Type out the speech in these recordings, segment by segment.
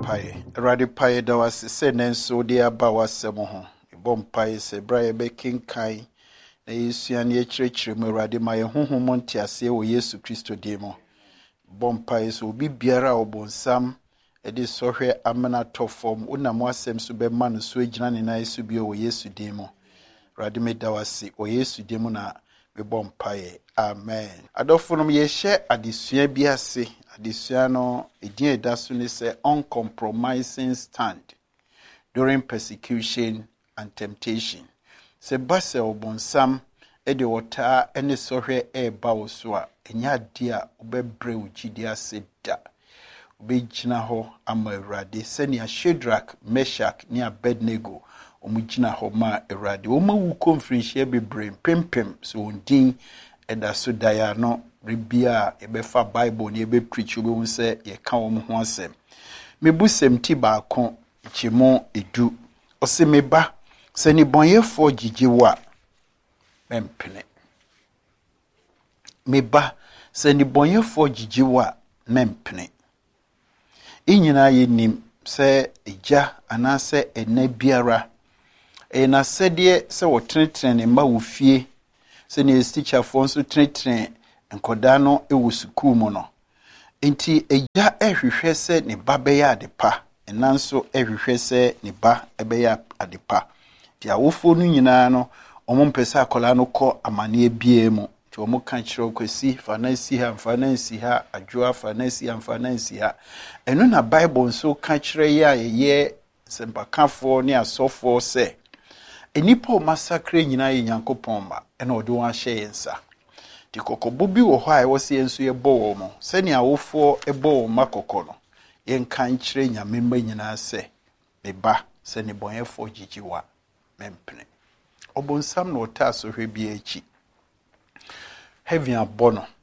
mpae. Awurade pae da wase sɛ nanso de aba wasɛm ho. Ɛbɔ mpae sɛ bra yɛbɛkenkan na yɛsua ne yɛkyerɛkyerɛ mu Awurade ma yɛ honhom nteaseɛ wɔ Yesu Kristo din mu. Ɛbɔ mpae sɛ obi biara a ɔbonsam ɛde sɔhwɛ amena tɔ fam wonam wasɛm so bɛma no so agyina ne nan so bio wɔ Yesu din mu. Awurade me da wase wɔ Yesu din mu na mebɔ mpae. Amen. Adɔfonom yɛhyɛ adesua bi ase. Adesua no edin ɛda so ne sɛ uncompromising stand during persecution and temptation. Sɛ ba sɛ ɔbonsam ɛde wɔtaa ɛne sɔhwɛ ɛɛba wo so a ɛnyɛ ade a wobɛbrɛ wo gyidi ase da. Wobɛgyina hɔ ama Awurade sɛnea Shadrach, Meshach ne Abednego ɔmo gyina hɔ ma Awurade. Ɔmo wu kɔ mfirinhyia bebree mpempem so wɔn din ɛda so daeɛ no rebia ɛbɛfa Bible ne ɛbɛpreach wobɛhu sɛ yɛka wɔn ho asɛm. Mebu sɛm ti baako kyemo edu. Ɔse meba sɛ nibɔnyɛfoɔ gyigye wo a mempene. Meba sɛ nibɔnyɛfoɔ gyigye wo a mempene. Inyina yɛnim sɛ egya anaasɛ ɛna biara ɛna sɛdeɛ sɛ wɔtenetene ne mma wo fie sɛ ne teacherfoɔ nso tenetene nkɔdaa no ɛwɔ sukuu mu no. Enti egya ɛhwehwɛ sɛ ne ba bɛyɛ adepa ɛna nso ɛhwehwɛ sɛ ne ba ɛbɛyɛ adepa. Ti awofoɔ no nyinaa no ɔmo mpɛ sɛ akɔla no kɔ amaneɛ bie mu. Ti ɔmo ka kyerɛ kwasi fa na si ha fa na si ha adwoa fa na si ha fa na si ha. Ɛno na Bible nso ka kyerɛ yɛ a yɛyɛ sɛmpakafoɔ ne asɔfoɔ sɛ enipa o masakre nyinaa yɛ Nyankopɔn ma ɛna ɔde wɔn ahyɛ yɛn nsa. Ti kɔkɔbɔ bi wɔ hɔ a ɛwɔ sɛ yɛn nso yɛbɔ wɔn mo sɛnea awofoɔ ɛbɔ wɔn ma kɔkɔ no yɛnka nkyerɛ Nyame mma nyinaa sɛ meba sɛ nnebɔnyɛfoɔ gyigye wo a mempene. Ɔbonsam na ɔtaa sɔhwɛ bi akyi. Heaven abɔ no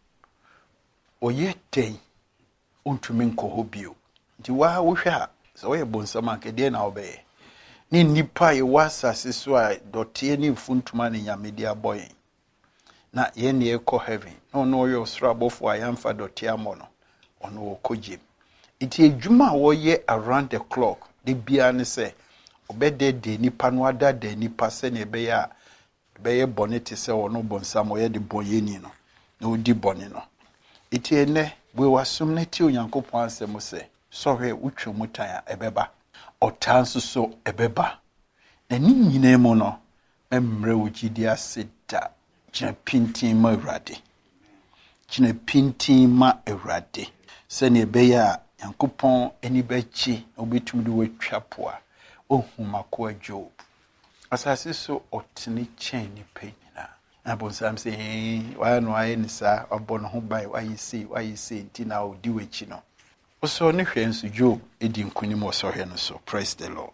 ɔyɛ den ɔntumi nkɔ hɔ bio. Nti waa wohwɛ a sɛ ɔyɛ bonsam a kɛdeɛ na ɔbɛyɛ. Ne nipa yɛwɔ asase so a dɔteɛ ne mfuntuma ne Nyame de abɔ yɛn. Na yɛn ne yɛkɔ heaven. Na ɔno ɔyɛ ɔsoro abɔfoɔ a yɛmfa dɔteɛ amɔ no. Ɔno wɔkɔ gyem. Nti adwuma a wɔyɛ around the clock de bia ne sɛ ɔbɛda de nipa no ada da nipa sɛ ne ɛbɛyɛ a ɛbɛyɛ bɔne te sɛ ɔno bonsam ɔyɛ de bɔyɛni no. Na ɔdi bɔne no. Nti ɛnɛ wewasom ne te Onyankopɔn asɛm sɛ sɔhwɛ wotwa mu tan a ɛbɛba. Ɔtaa nso so ɛbɛba. Na ne nyinaa mu no mmerɛ wo gyidi ase da. Gyina pintin ma Awurade. Gyina pintin ma Awurade. Sɛnea ɛbɛyɛ a Nyankopɔn ani bɛkyi na wobɛtumi de watwa po a ɔhumako Job. Asase so ɔtene kyɛn nipa nyinaa. Na bonsam sɛ wayɛ no ayɛ ne saa wabɔ no ho ban wayɛ sei nti na ɔdi w'akyi no. Ɔsɔ ne hwɛ nso Job edi nkonim ɔsɔhwɛ no so. Praise the Lord.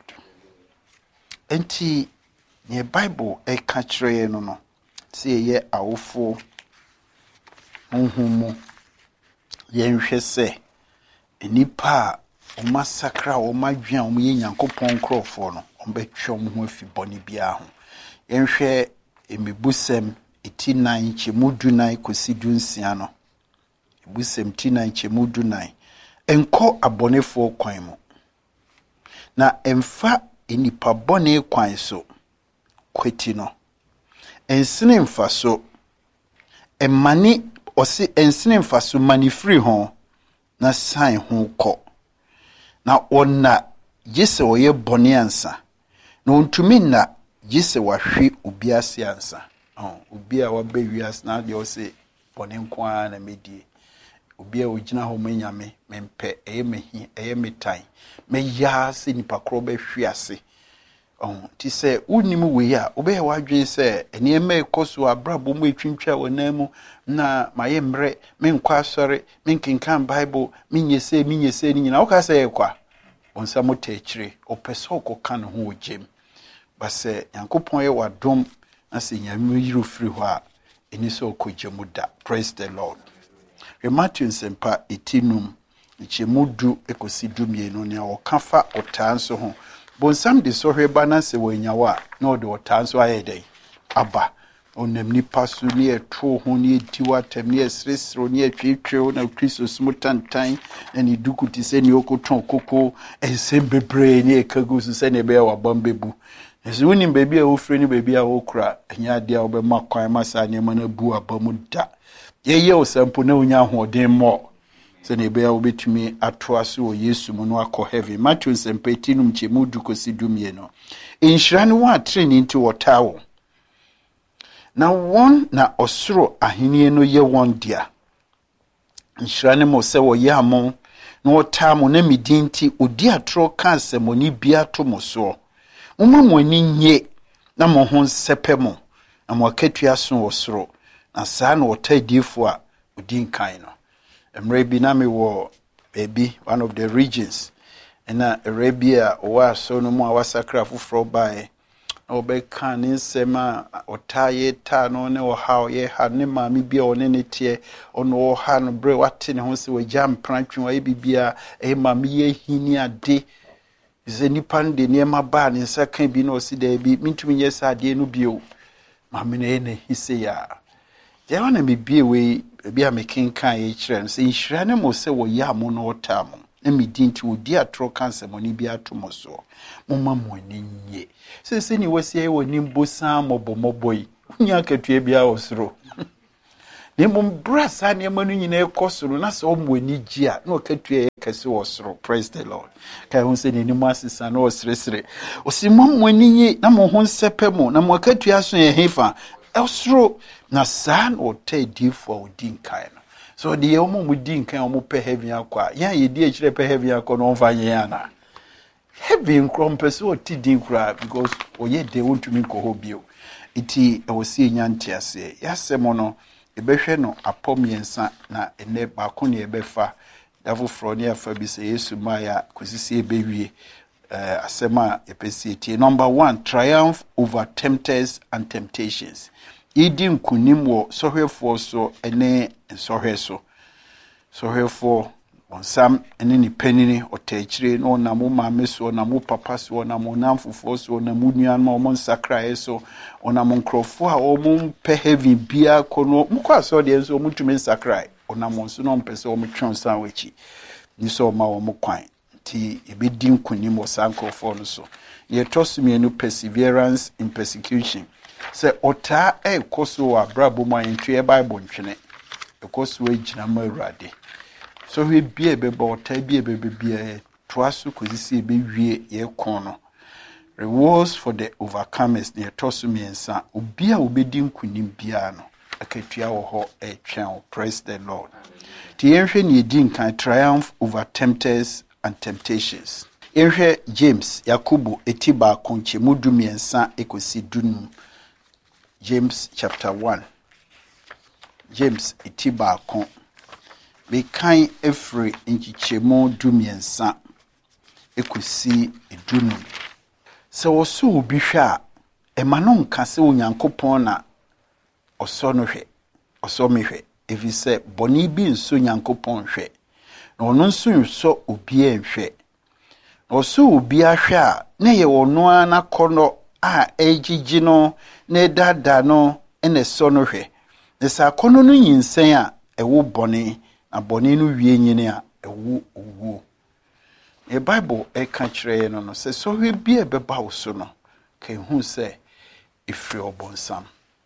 Enti ne Bible ɛka kyerɛ no no sɛ yɛ awofoɔ honhom mu yɛnhwɛ sɛ nipa a ɔmasakra a ɔmadwea a ɔyɛ Nyankopɔn nkurɔfoɔ no ɔmbɛtwa ɔmo ho afi bɔne biara ho. Yɛnhwɛ emebusɛm eti 9 kyemu 19 kosi 16 no. Ebusɛm ti 9 kyemu 19 ɛnkɔ abɔnefoɔ kwan mu. Na ɛmfa nipa bɔne kwan so kweti no. Ɛnsene mfa so ɛmane ɔse ɛnsene mfa so mane firi ho na san ho kɔ. Na ɔna gyesɛ ɔyɛ bɔne ansa. Na ɔntumi na gyesɛ wahwe obi ase ansa. Obi a waba wiase na deɛ ɔse bɔne nko ara na medie. Obi a ogyina hɔ ma Nyame mempɛ ɛyɛ mehi ɛyɛ metan. Mɛyaa sɛ nipa korɔ bɛhwe ase. Ti sɛ wonim wei a wobɛyɛ wadwen sɛ nneɛma ɛkɔ so abrabɔ mu etwintwa wɔ nan mu na mayɛ mmerɛ menkɔ asɔre menkenkan Bible menyɛ sɛ ni nyina woka sɛ yɛ kwa onsa mo ta akyire ɔpɛ sɛ ɔkɔka ne ho wɔ gyem. Ba sɛ Nyankopɔn yɛ wadom na sɛ Nyame yiro firi hɔ a ɛni sɛ ɔkɔ gyemu da. Praise the Lord. Matthew nsɛmpa etinum nkyɛmu 10 ekosi 12 nea wɔka fa ɔtaa nso ho. Bonsam de sɔhwɛ ba na sɛ wɔanyawa na ɔde ɔtaa nso ayɛ dɛn aba. onam nipa so ne eto ho ne etiwatam ne esresro ne atwetwe na Kristo smutantan na ne duku ti se ne okoton koko ensem bebre ne ekagu so se ne be wa bambebu ezu ni bebi a ofre ni bebi a okura anya de a obema kwan masa ne mana bu abamu da ye osampo na onya hoden mo se ne be a obetumi ato aso o Yesu mu no akọ heaven. Matthew sempetinum chemu duko sidumie no inhyira ne wa training nti wotawo na won na osoro ahenie no ye won dia inhyira ne mo se wo ye amon na wotamo na midinti odi atro ka asemoni bia to mo so mo ani nye na mo ho nsepemo na mo akatua so osoro na saa na wotadifo a odi nkan no emre bi na me wo baby one of the regions na Arabia wa so no mo awasakra foforo bae obeka ne nsema otaye ta no ne ohaw ye ha ne maami bia one ne tie ono oha no bre wate ne ho se wajam prantwe wa bibia e maami ye hini ade ze nipa de ne ma ba ne saka bi no si da bi mintumi nye sa ade no bio maami ne hise ya je wana bibie we bia mekenkan ye kire no se nhira ne mo se wo ya mo no otamo na midinti odi atro cancer moni bi atomo so moma mo nye se ni wasi wo nimbo sam mobomoboi nya katua bia osoro ne mo brasa ne manu nyina ekosoro na se o mo ani gia na o katua ye kase osoro. Praise the Lord. Kai hun se ni mo asisa na osresre osimo mo ani nye na mo ho nsepemo na mo katua so ye hefa osoro na saa na o tadifo odin kai no. So the yomo mudi nkan omo pe heaven akwa ya ye di echire pe heaven akwa no mfa nye ana heaven krom pese o ti din kura because oye de wontumi ko hobio iti e wosi nya ntiase yasemo no ebehwe no apomyensa na ene ba ko ne ebefa dafo fro ne afa bi se Yesu maya kosisi ebewie asema epesi eti. Number 1, triumph over tempters and temptations. Idi nkunim wo sohwefo so ene sohweso sohwefo onsam ene ni panini otechire no na mo maame so na mo papa so na mo namfofo so na mo nuan ma mo nsakra so ona mo nkrofo a o mo pe heavy bia kono mo kwa so de so mo tumi nsakra ona mo so no mpese o mo twon san wachi ni so ma o mo kwan ti ebedi nkunim wo sankrofo no so ye tosumienu perseverance in persecution. Se ota ekoso wa brabo ma ntwe Bible ntwene ekoso ejina ma Awurade so we bia beba ota bia bia toaso kozisi ebewie ye kon no rewards for the overcomers ne toso miensa obia obedi nkunim bia no akatua wo ho etwen. Praise the Lord. Ti yenhwe ne edi nkan triumph over tempters and temptations. Yenhwe James Yakobo etiba konche mudu miensa ekosi dunum. James chapter 1. James itiba kon. Be kan efre nchichemo dumiensa ekosi edunum. Se woso obi hwa emano nka se onyankopon na oso no hwe. Oso mehwe. Efise boni bi nso nyankopon hwe. Na ono nso so obi enhwe. Na oso obi ahwe a na ye wono ana kono a ejiji no ne dada no ene so no hwe ne sa kono no yinsen a ewo bone na bone no wie nyine a ewo owu e Bible e ka kire no se so hwe bia beba wo so no ka hu se efre obonsam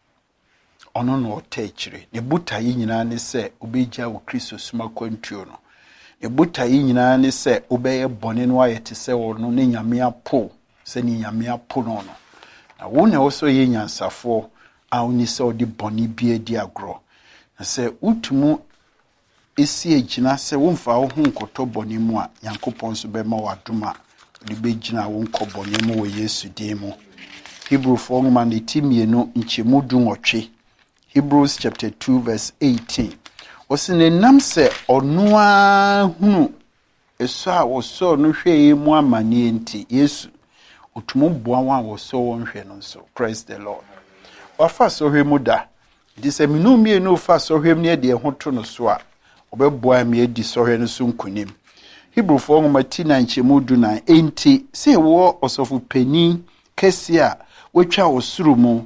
ono no otechire ne buta yi nyina ne se obegya wo Kristo suma kwantuo no ne buta yi nyina ne se obeye bone no ayete se wo no ne nyame apo se ni nyame apo no no na wona also ye nyansafo a oni se odi boni bia di agro na se utumu esi egina se womfa wo hu nkoto boni mu a Yankopon so be ma wadoma odi be gina wo nko boni mu wo Yesu din mu. Hebrews 4:18 nchemu dunwotwe. Hebrews chapter 2 verse 18. Osine nam se onua hunu eso a wo so no hwe mu amane enti Yesu utumu bua wa wo so wonhwe no so. Praise the Lord. Wafa so hwe mu da dise minu mie no fa so hwe mu ne de ho to no so a obebua me edi so hwe no so nkunim. Hebrews 4:19 nchemu duna enti se wo osofu pani kesi a wetwa osuru mu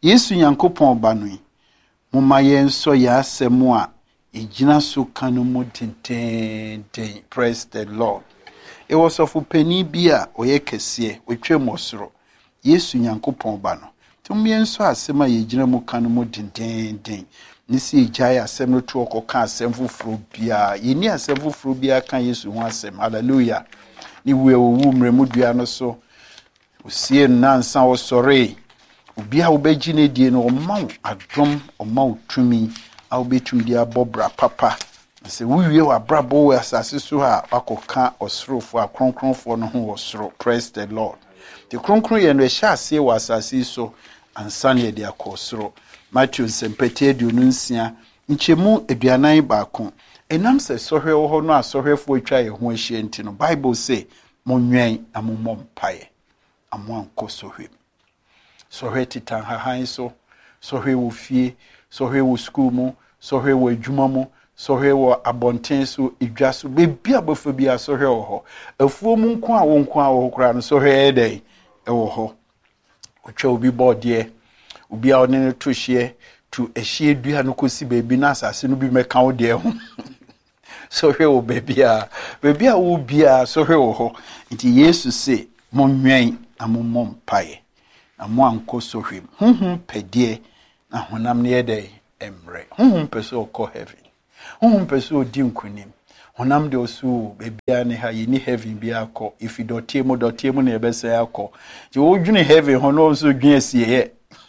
Yesu Nyankopɔn ba no yi moma yenso ya asɛm a egyina so kanu mu tenten. Praise the Lord. It was of penny bi a oyɛ kɛseɛ otwam osoro. Yesu Nyankopɔn ba no. Tum yenso asɛm a yegyina mu kanu mu tenten. Nisi ejaya asɛm no to ɔkɔka asɛm foforo bia. Yeni asɛm foforo bia kan Yesu ho asɛm. Hallelujah. Ni we owu mremu dua no so. Osie nansa osore. Ubia ubeji ne die no ɔma adom ɔma tumi a ubetum dia bobra papa. Se wiwie wabrabo asase so a akɔka ɔsorofo a kronkronfo no ho wɔsoro. Praise the Lord. The kronkron ye no ɛhyɛ ase wɔ asase so ansa ne de akɔ ɔsoro. Matthew nsempete aduonunsia nkyɛmu aduanan baako. Enam sɛ sɔhwɛ wɔ hɔ no a sɔhwɛfo atwa yɛ ho ahyia nti no Bible say monwɛn na mommɔ mpaeɛ. Amo ankɔ sɔhwɛ. Sɔhwɛ titan hahan so, sɔhwɛ wɔ fie, sɔhwɛ wɔ school mu, sɔhwɛ wɔ adwuma mu, sɔhwɛ wɔ abɔnten so, idwa so, bebi abɔfo bi a sɔhwɛ wɔ hɔ. Afuo mu nko a wɔ kora no sɔhwɛ ɛdɛn ɛwɔ hɔ. Otwa obi bɔdeɛ, obi a ɔne no to hye, to ehye dua no kosi bebi na asase no bi mɛka wo deɛ ho. Sɔhwɛ wɔ bebi a wo bia sɔhwɛ wɔ hɔ. Nti Yesu se monwɛn na mommɔ mpaeɛ. Na mo ankɔ sɔhwɛ mu. Honhom pɛdeɛ na honam ne yɛdɛ emre. Honhom pɛ sɛ ɔkɔ heaven. Honhom pɛ sɛ ɔdi nkonim. Honam de ɔso bebia ne ha yɛni heaven bi akɔ. If dɔteɛ mu na yɛbɛsɛ akɔ. Nti wodwene heaven ho no nso dwene asieyɛ.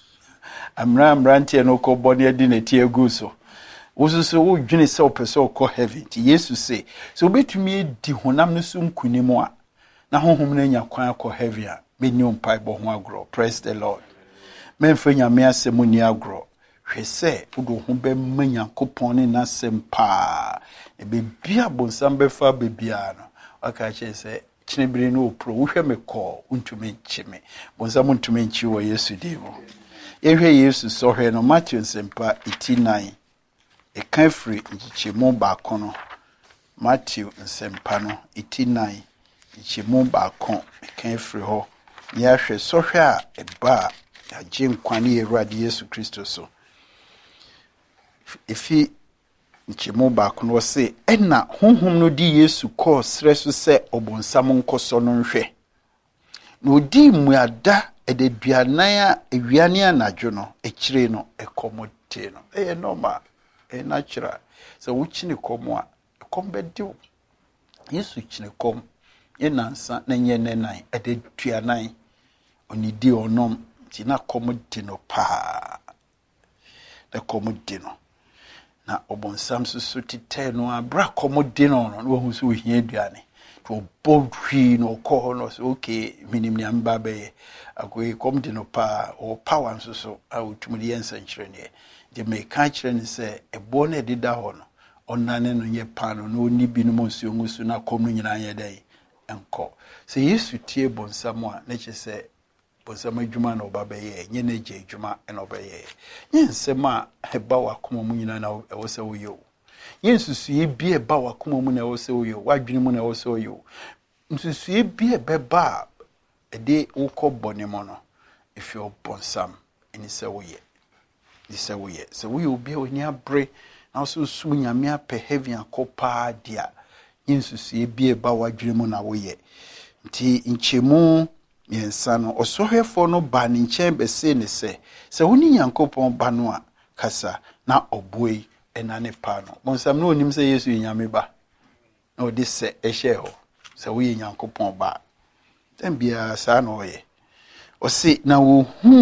Amranteɛ no kɔ bɔ ne adi ne tie agu so. Wososo wodwene sɛ ɔpɛ sɛ ɔkɔ heaven. Nti Yesu se, so obetumi di honam no so nkonim a na honhom no anya kwan akɔ heaven a meni umpai bo ho agro. Praise the Lord. Memfa nyame asɛm ni agro. Hwɛ sɛ wodo ho bɛ Nyankopɔn ne n'asɛm pa. E bebia bonsam bɛfa bebia no. Aka kyerɛ sɛ kyinebire no opro. Wohwɛ me kɔ untumi nkye me. Bonsam untumi nkye wɔ Yesu din mu. Yɛhwɛ Yesu sɔhwɛ no Matthew nsɛmpa 89. Ɛka firi nkyɛmu baako no. Matthew nsɛmpa no 89. Nkyɛmu baako ɛka firi hɔ. Yahwɛ sɔhwɛ a ɛba a agye nkwane Awurade Yesu Kristo so. Efi nkyɛmu baako no se ɛna honhom no di Yesu kɔ srɛ so sɛ ɔbonsam nkɔsɔ no nhwɛ. Na odi muada ɛdeduanan a ewiane anadwo no ɛkyire no ɛkɔmɔte no. Ɛyɛ normal, ɛyɛ natural. Sɛ wokyine kɔm a ɛkɔm bɛdew. Yesu kyine kɔm yenansa na nye nenan ɛdeduanan onidi onom ti na komodi no pa. Na komodi no. Na obonsam susu tite no abra komodi no no wo hu so hia aduane. To bodwi no ko no so okay minim ni amba be akoyi komodi no pa o power nso so a otumudi yensa nkyere ne. De me ka kyere ne se ebo na edida ho no onane no nye pa no na oni bi no monsuo ngusu na kom no nyina ye dai enko. Se Yesu tie bonsam a na kye se bonsam adwuma na obabeye nye na gye adwuma na obeye. Nye nsem a eba wakoma mu nyina na ewo se woyo. Nye nsusue bi eba wakoma mu na ewo se woyo. Wadwene mu na ewo se woyo. Nsusue bi ebeba ede wokɔ bɔne mo no efi obonsam eni se woye. Di se woye. Se woyo obi a oni abre na so sum nyame apɛ heaven akɔpa dia. Nye nsusue bi eba wadwene mu na woye. Nti nkyemu miɛnsa no ɔsɔhwɛfo no ba ne nkyɛn bɛse ne sɛ woni Nyankopɔn ba no a kasa na ɔboi ɛna ne pa no. Bonsam no onim sɛ Yesu nyame ba. Na ɔde sɛ ɛhyɛ hɔ. Sɛ woyɛ Nyankopɔn ba. Tɛmbia saa na ɔyɛ. Ɔse na wo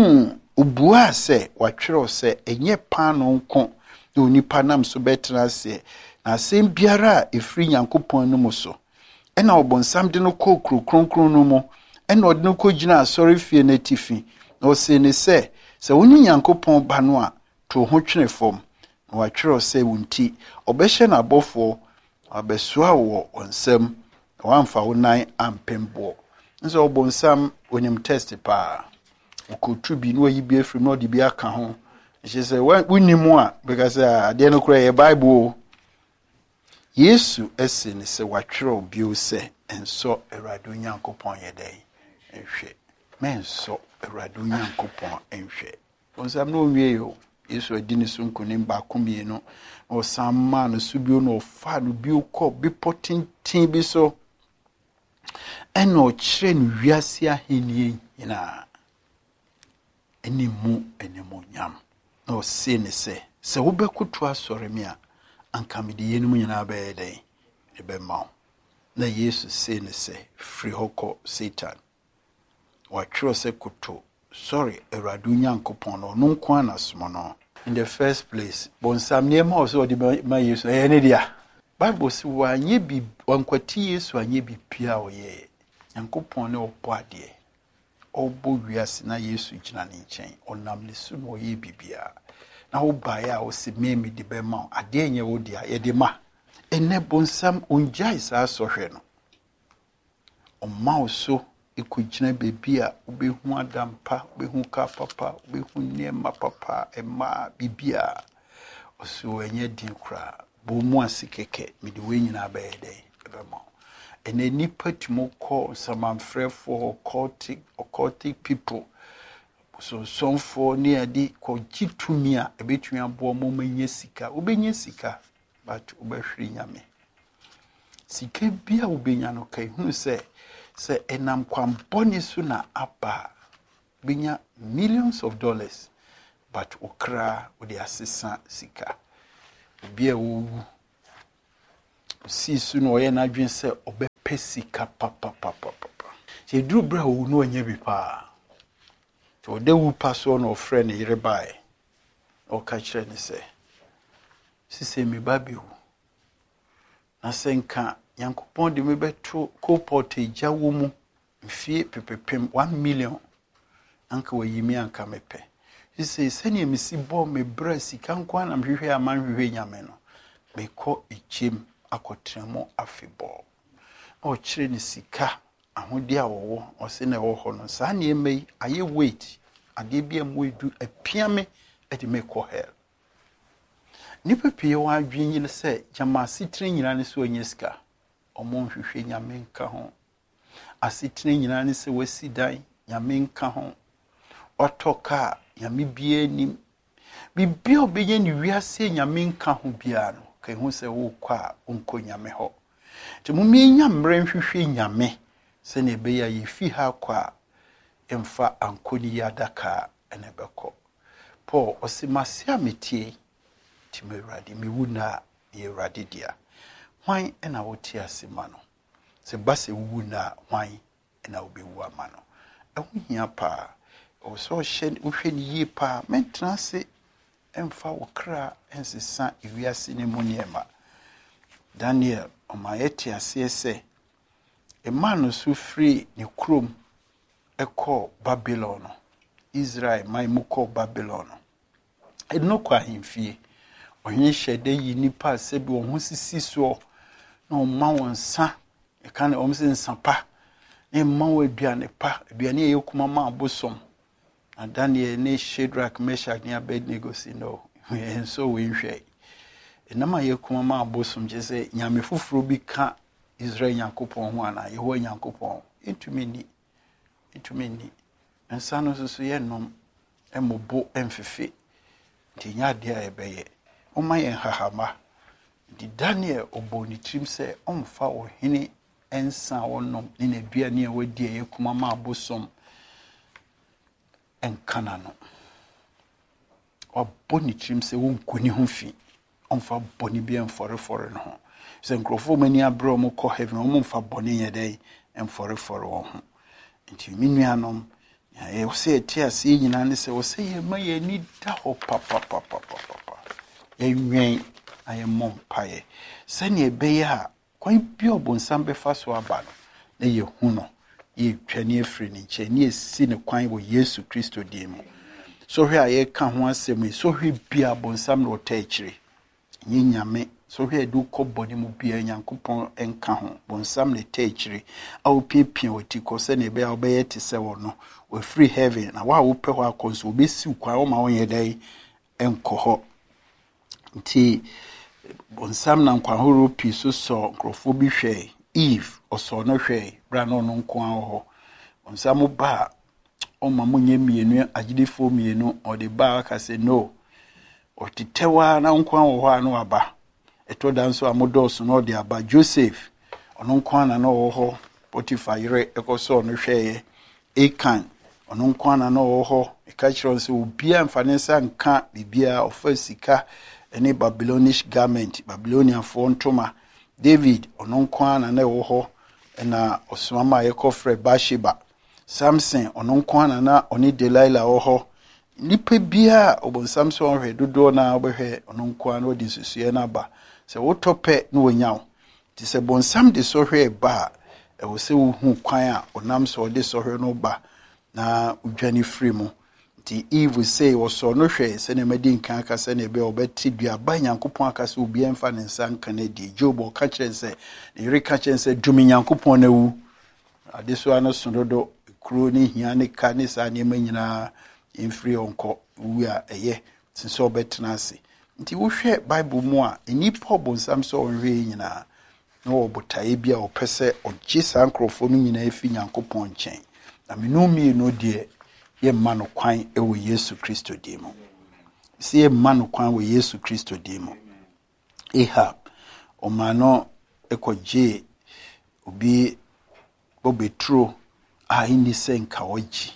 obua sɛ watwerɛ sɛ ɛnyɛ pa no nko na onipa nam so bɛtena sɛ na asɛm biara a ɛfiri Nyankopɔn no mu so. Ɛna ɔbonsam de no kɔ kronkron no mu. Ɛna ɔde no kɔ gyina asɔre fie na tifi. Na ɔse ne sɛ woni Nyankopɔn ba no a to ho twene fam. Na watwerɛ sɛ wonti ɔbɛhyɛ n'abɔfo abɛsoa wɔ onsam na wamfa wo nan ampembo. Nso ɔbonsam onim test pa. Okotu bi no ayi bi afiri no de bi aka ho. She say woni mu a because ade no kura yɛ Bible. Yesu ese ne sɛ watwerɛ bio sɛ enso Awurade Nyankopɔn yɛ dɛn. Enhwɛ. Menso Awurade Nyankopɔn enhwɛ. bonsam no wie yo Yesu adini so nkonim ba komienu o samma no subio no fa no bio kɔ bipotintin bi so eno kyerɛ no wiase ahenie nyina eni mu nyam na o se ne se wobɛkoto asɔre me a anka me de yenum nyina bɛyɛ dɛn ne bɛma na Yesu se ne se firi hɔ Satan watwerɛ sɛ koto sorry Awurade Nyankopɔn no no nko anasom no. In the first place bonsam niema o so de ma Yesu ne dia Bible si wanye bi wankwati Yesu anye bi pia o ye Nyankopɔn ne obo ade obo wiase na Yesu gyina ne nkyɛn onam ne su no ye bibia na wo bae a wo se meme de be ma ade nye wo dia ye de ma ene bonsam onjai sa sohwe no oma wo so ikujina bebi a ubehu adampa ubehu ka papa ubehu niema papa ema bibia oso enye din kra bo mu asikeke mede we nyina baede ebema ene nipa timo ko samanfrefo occultic people so sonfo ni adi ko gitumi a ebetumi abo mo manye sika ubenye sika but ubehwiri nyame sika bia ubenya no kai hu se enam kwamboni su na aba binya millions of dollars but okra odi asesa sika bia wo si su no ye na dwen se obepe sika papa se duru bra wo no anya bi pa to de wu paso no friend yire bai o ka kire ni se sise mi ba bi wu na senka Yankopɔn de me beto co-portage jawo mu mfie pepepem 1 million anka wayimi anka mepe sise ne misi bo me bra sika nkwa na mhwehwe amanhwehwe nyame no mekɔ echem akotremo afebo o kyerɛ ne sika ahode a wo o se na wo ho no saa ne emei aye wait ade bia mu edu apiame ede mekɔ hell nipa pie wa adwen yin se jama sitire nyina ne so onye sika omon hwehwe nyame nka ho asitire nyina ne se wasi dan nyame nka ho otoka nyame bia nim bibia obenye ni wiase nyame nka ho bia no kai hu se wo kwa onko nyame ho te mumie nyamre hwehwe nyame se ne be ya yifi ha kwa emfa ankoni yadaka ene beko Paul osimase ametie time Awurade mi wuna ye Awurade dia hwan ena wote asema no se base wuna hwan ena obewu ama no ehunhia pa o so hwe ni yi pa mentena se emfa wokra ensesa ewiase ne moniema Daniel omayete ase se emano su free ne krom ekọ Babylon Israel mai muko Babylon edno kwa himfie onye hyede yi nipa se bi wo sisi so na o ma wonsa e kan o mse nsapa ne ma wo aduane pa aduane ye kuma ma abosom na Daniel ne Shadrach Meshach ne Abednego si no enso we nhwe enama ye kuma ma abosom je se nyame fufuro bi ka Israel Nyankopɔn ho ana ye ho Nyankopɔn entumi ni ensa no so ye nom emobo emfefe nti nya de a ebeye oma yen hahama di Daniel oboni trim se omfa ohene ensa wonom ni na duane a wadi ye kuma ma abosom enkana no oboni trim se wonkuni ho fi omfa boni bi enforefore no ho se nkrofo mani abro mo ko heaven omfa boni ye dai enforefore wo ho nti minuanom ya ye se tia se nyina ne se wo se ye ma ye ni da ho papa ye nwen aye mompaye se ne be ya kwan bi obonsam be fa so aba no na ye hu no ye twani afri ni nche ne esi ne kwan wo Yesu Kristo die mu so hwe aye ka ho asem so hwe bia obonsam no ta akire nyame so hwe du koboni mu bia Nyankopɔn enka ho bonsam ne ta akire a opipia wati ko se ne be a obeye te se wo no we free heaven na wa wo pe ho akonso obesi kwa wo ma won dai enko ho nti bonsam na nkwa horo pi so nkrofo bi hwe Eve oso no hwe bra no nko ho bonsam ba ɔma mo nye mienu agidifo mienu ɔde ba aka sɛ no ɔtitewa na nkwa wɔ hɔ a no aba ɛtɔ nso a modɔso no ɔde aba Joseph ɔno nkwa na ɔwɔ hɔ Potiphar yere ɛkɔsɔ ɔno hwɛɛ Akan ɔno nkwa na ɔwɔ hɔ ɛka kyerɛ sɛ obia mfa ne nsa nka bibia ɔfa sika ɛne Babylonish garment Babyloniafoɔ ntoma David ɔno nkwa na ɛwɔ hɔ ɛna ɔsomama yɛkɔfrɛ Bathsheba Samson ɔno nkwa na ɔne Delilah wɔ hɔ nipa bia ɔbonsam so ɔhwɛ dodoɔ na ɔbɛhwɛ ɔno nkwa na ɔde susue na ba sɛ wotɔpɛ na wɔnyaw ti sɛ bonsam de sɔhwɛ ba ɛwɔ sɛ wohu kwan a ɔnam so ɔde sɔhwɛ no ba na udwane firi mu ti Eve sɛ wɔsɔ no hwɛ sɛ ne madi nkan aka sɛ ne bɛ ɔbɛte duaba Nyankopɔn aka sɛ obi mfa ne nsa nka na di Job ɔka kyerɛ sɛ ne yere ka kyerɛ sɛ dumi Nyankopɔn na wu ade so ano so dodo kuro ne hia ne ka ne saa nneɛma nyinaa mfiri ɔnkɔ wu a ɛyɛ sɛ ɔbɛtena ase nti wohwɛ Bible mu a nipa ɔbonsam sɛ ɔhwɛ nyinaa na ɔbotae bi a ɔpɛ sɛ ɔgye saa nkrɔfoɔ no nyinaa fi Nyankopɔn nkyɛn na menumi no deɛ yɛmma no kwan ɛwɔ Yesu Kristo din mu sɛ yɛmma no kwan wɔ Yesu Kristo din mu Ahab ɔma no ɛkɔgye obi bɔbɛturo a inni sɛ nka ɔgye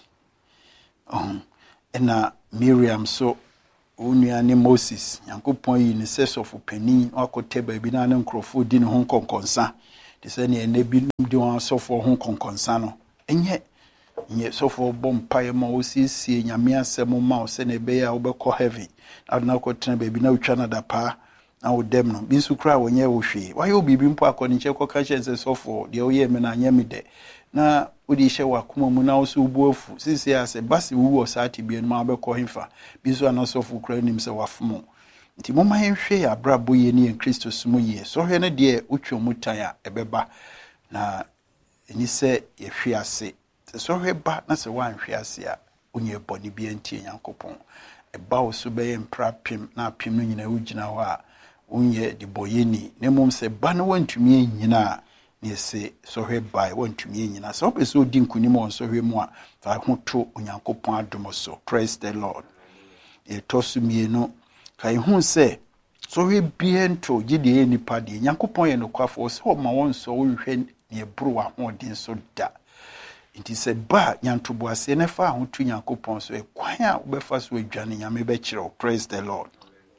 ɛna Miriam so onua ne Moses Nyankopɔn yi ne sɛ sɔfo panin akɔtɛ baabi na ne nkrɔfoɔ di ne ho nkɔnkɔnsa te sɛ ne ɛna bi di wɔn asɔfoɔ ho nkɔnkɔnsa no ɛnyɛ sɔfoɔ bɔ mpaeɛ ma wɔsiesie nyame asɛm ma wo sɛ ne ɛbɛyɛ a wobɛkɔ heaven na akɔtena baabi na wotwa no dapaa na wodɛm no bi nso koraa wɔnyɛ wo hwee wayɛ wo biribi mpo akɔ ne nkyɛ kɔka kyerɛ sɛ sɔfoɔ deɛ woyɛ me na anyɛ me dɛ na wode hyɛ wakoma mu na wo so wobu afu sisi a sɛ basi wuwɔ saa tibia no ma wobɛkɔ hefa bi nso anasɔfo koraa nim sɛ wafomo nti momma yɛnhwɛ yɛ abrabɔ yɛ ne yɛn Kristo som yie sɔhwɛ no deɛ wotwa mu tan a ɛbɛba na ɛni sɛ yɛhwe ase sɛ sɔhwɛ ba na sɛ woanhwe ase a wonyɛ bɔne bi antie Nyankopɔn ɛba wo so bɛyɛ mpra pem na apem no nyinaa wogyina hɔ a wonyɛ de bɔyɛni na mmom sɛ ba no wantumi nyina ne se sɔhwɛ bae wantumi nyina sɛ wopɛ sɛ odi nkonim wɔ sɔhwɛ mu a fa ho to Onyankopɔn adom so praise the Lord yɛtɔ so mienu ka ihu sɛ sɔhwɛ bia nto gye deɛ yɛ nipa deɛ Nyankopɔn yɛ nokwafoɔ sɛ ɔma wɔn sɔ wohwɛ ne ɛboro ahoɔden so da nti sɛ ba nyantoboaseɛ ne fa ho to Nyankopɔn so ɛkwan a wobɛfa so adwane Nyame bɛkyerɛ praise the Lord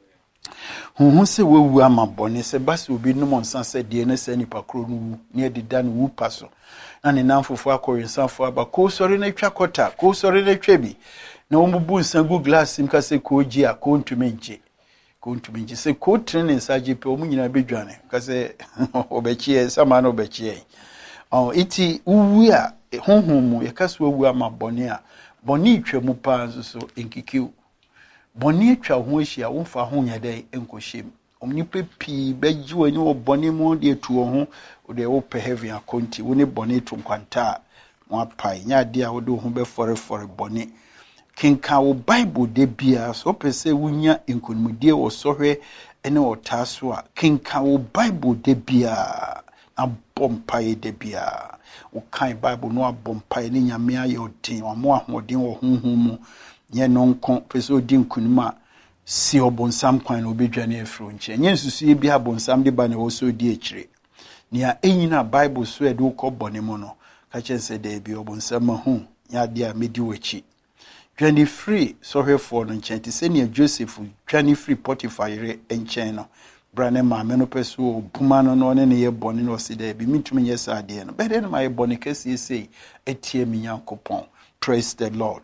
huhu se wewu ama bɔne sɛ basi obi nom nsa sɛ deɛ ne sɛ nipa kro no wu ne adida no wu pa so na ne namfofo akɔrensafo aba ko sɔre na twa kɔta ko sɔre na twa bi na wɔmbu nsa gu glass sim ka sɛ ko gye a ko ntumi ngye sɛ ko tene ne nsa gye pɛ ɔmo nyina bɛdwane ka sɛ ɔbɛkye sama na ɔbɛkye iti uwu a honhom mu yɛka so wewu ama bɔne a bɔne twa mu pa nso so nkikiw bɔne atwa ho ahyia womfa ho nyɛ dɛ nkɔhyɛm ɔmnipa pii bɛgye w'ani wɔ bɔne mu de atu wɔ ho wode wopɛ heaven akɔnti wo ne bɔne to nkwanta a wapae nyɛ ade a wode wo ho bɛfɔrefɔre bɔne kenka wo Bible de bia so wopɛ sɛ wonya nkonimdie wɔ sɔhwɛ ne ɔtaa so a kenka wo Bible de bia na bɔ mpae de bia wo kan Bible no abɔ mpae ne Nyame ayɛ ɔden wamo ahoɔden wɔ honhom mu nye nonko pese odi nkunim a si obonsam kwan na obedwane afro nche nye nsusu bi abonsam de ba na wo so odi akire nia enyina Bible so e de ukɔ bɔne mu no ka chense de bi obonsam hu nya de a medi wachi dwane free sohwefo no nche ti se nia Joseph dwane free Potiphar yere nchen no brane ma me no pese obuma no no ne ye bɔne no si de bi mitumi nye sa de no bede no ma ye bɔne kesi sei etie mi Nyankopɔn praise the Lord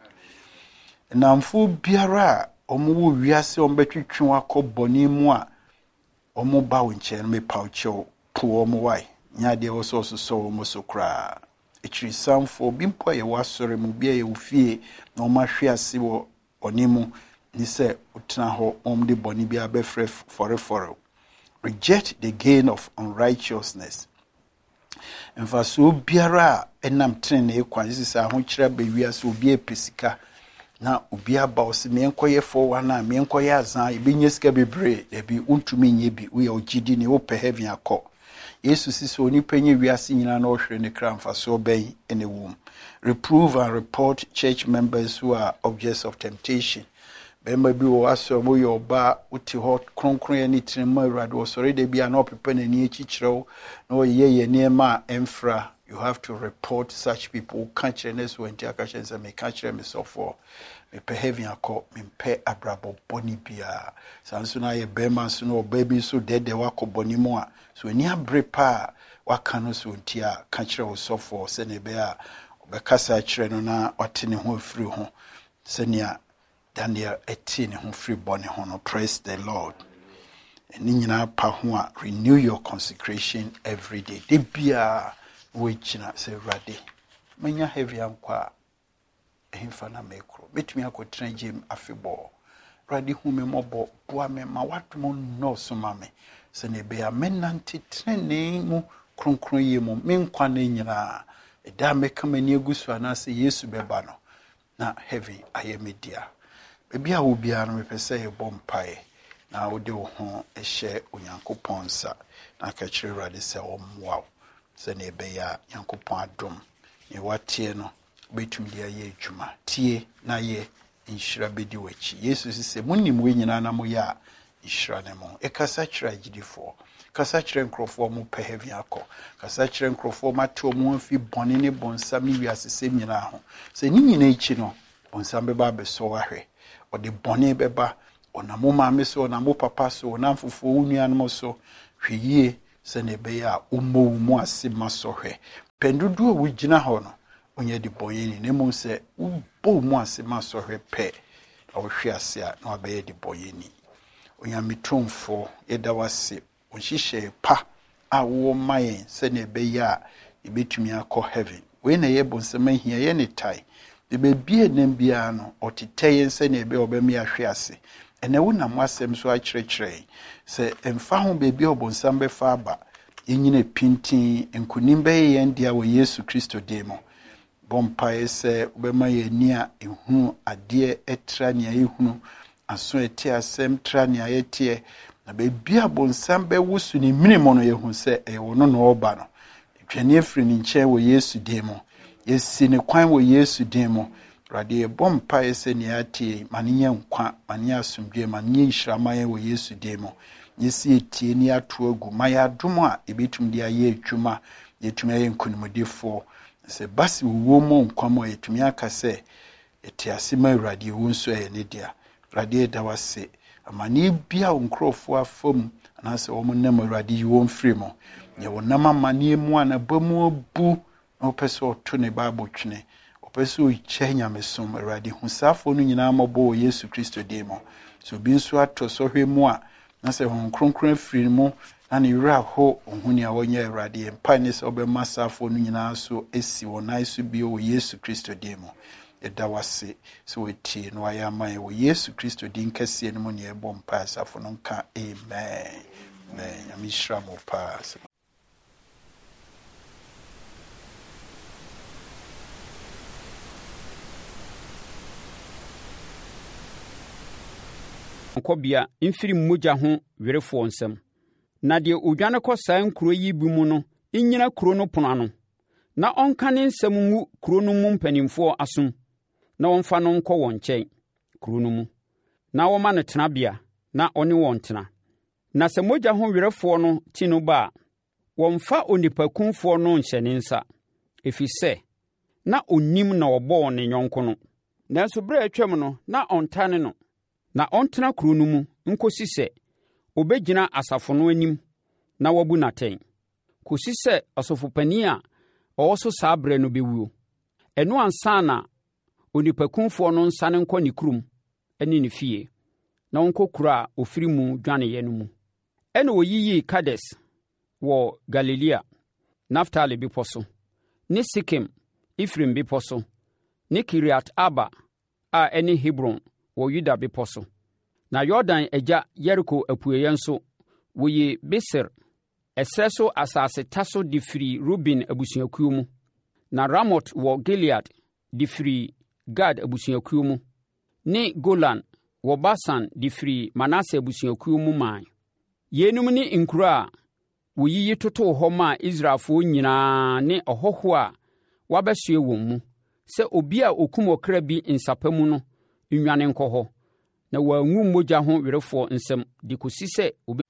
namfo biara omo wo wiase ombetwetwe akɔ bɔne mu a omo ba wo nkyɛn me pauchew po omo wai nya de wo so omo so kra ekiri samfo bi mpo ye wasore mu bia ye ofie na omo ahwe ase wo onimu ni sɛ utena hɔ de bɔne bia bɛfrɛ forefore reject the gain of unrighteousness mfa so biara enam tene ne kwan sisa ho kyerɛ ba wiase obi epesika na obi aba osi me enkoye for wana me enkoye azan ebenye sika bebre ebi untumi nye bi we ogidi ne wo pe heaven akọ Yesu sisi onipa nye wiase nyina na ohwere ne kra mfaso bɛn ene wom. Reprove and report church members who are objects of temptation. Bema bi wo aso mo yo ba uti hot kronkron ya ni tinema Awurade wo sori de bia na opepe na ni echichrew na oyeye niema emfra. You have to report such people. Can't you next when you catch them? Me catch them so for me pay heavy ako me pay abrabo boni bia. Sanso na ye bema so no baby so dead de wako boni mo a. So ni abrepa waka no so ntia catch them so for se ne be a obekasa kire no na wate ne ho afiri ho. Se nia Daniel eti ne ho free boni ho no. Praise the Lord. Ni nyina pa ho a renew your consecration every day. De bia Wechina say Radi. Menya heavy ankwa ehimfana mekro. Metumi akotra gym afebo. Radi hu me mobo boa me ma watomo no so mame. Se ne be amenante trene mu kronkron ye mu menkwa na nyina. Eda meka mani agusu anase Yesu beba no. Na heavy ayemedia. Bebi a wo bia no mepese ye bompae. Na wode wo ho ehye Onyankopɔn sa. Na ka kire Radi se omwa. Se ne be ya Nyankopɔn adom ne watie no betum dia ye adwuma tie na ye nhyira bedi wachi Yesu sise munnim we nyina na mo ya nhyira ne mo ekasa kyerɛ agidifo kasa kyerɛ nkrofo mo pɛ heavy akɔ kasa kyerɛ nkrofo mato mo afi bɔne ne bonsam ne wiase sem nyina ho se ni nyina ichi no bonsam beba beso ahwe ɔde bɔne beba ɔnamo maame so ɔnamo papa so ɔnamfofo unuanom so hweyie se ne be ya umo ase masohwe pendudu wo gina ho no onye di boyeni ne mu se ubo mu ase masohwe pe ohwe ase a na abaye di boyeni onyamitomfo yedawase onhihye pa a wo maye se ne be ya ibetumi akọ heaven we na ye bonsema hia ye ne tai de be bie nem bia no oteteye se ne be obemi ahwe ase ene wo na mwasem so akyerɛkyerɛ se emfa ho bebi obonsam be fa aba yenyine pintin enkunim be ye ndia wo Yesu Kristo demo bompae se obema ye ni a ehunu ade etra ne ehunu aso eti asem tra ne ayetie na bebi abonsam be wusu ni minimo no yehu se wo no no oba no twene afiri ni nkyɛn wo Yesu demo yesi ne kwan wo Yesu demo Radi bompa ese ni ati maniye nkwa maniye asumdwe maniye nhyiramaye wo Yesu demo yesi etie ni ato agu maya adom a ebetum de aye adwuma yetumi aye nkunimdefo se basi wo mo nkwamo yetumi akase eti asema Radi wo nso e ne dia Radi da wase amani bia nkrofo afom anase wo nam Radi wo mfiri mo ye wo nam amani mu anabamu abu no peso to ne Bible twene Peso ichenya mesom Awurade husafo no nyina mabo Yesu Kristo demo so bi nso ato so hwemu a na se hon kronkron afiri mu na ne wura ho ohuni a wonye Awurade empa ne se obema safo no nyina so esi wonai so bi o Yesu Kristo demo eda wase so wetie no ayaman wo Yesu Kristo din kase no mu ne ebo mpa safo no nka amen amen amishra mo pass. Nkobia infiri mmogya ho werefo nsem na de odwane kɔ saa nkuro yi bi mu no nyina kuro no pono ano na ɔnka ne nsem ngu kuro no mu mpanimfo asom na wɔmfa no nkɔ wɔn nkyɛn kuro no mu na wɔma no tenabea na ɔne wɔn tena na sɛ mogya ho werefo no ti no ba wɔmfa onipakumfo no nhyɛ ne nsa ɛfiri sɛ na onnim na ɔbɔ ne nyɔnko no nanso bere atwam no na ɔntane no na ɔntena kuro no mu nkosi sɛ obegyina asafo no anim na wabu natɛn kosi sɛ ɔsɔfopanin a ɔwɔ so saa brɛ no bɛwuo ɛno ansa na onipakumfoɔ no nsane nkɔ ne kurom ne ne fie na ɔnkɔ kuro a ofiri mu dwaneyɛ no mu ɛna oyiyii Kades wɔ Galilea Naftali bepɔ so ne Sikem Efraim bepɔ so ne Kiriat Arba a ɛne Hebron wɔ Yuda bepɔ so na Yordan agya Yeriko apueɛ nso wɔyi Beser ɛsɛ so asase taso de firi Ruben abusuakuo mu na Ramot wɔ Gilead de firi Gad abusuakuo mu ne Golan wɔ Basan de firi Manase abusuakuo mu man yenum ne nkuro a woyiyi totoo hɔ maa Israelfoɔ nyinaa ne ɔhɔhoɔ a wabɛsoɛ wɔn mu, sɛ obi a ɔkum ɔkra bi nsapa mu no nnwane nkɔ hɔ, na wɔangu mogya ho werefoɔ nsɛm de kɔsi sɛ